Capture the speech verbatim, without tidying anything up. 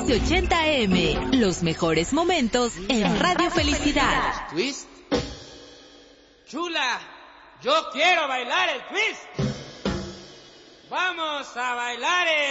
doce ochenta A M. Los mejores momentos en Radio Felicidad. ¿Twist? Chula, yo quiero bailar el twist. Vamos a bailar el...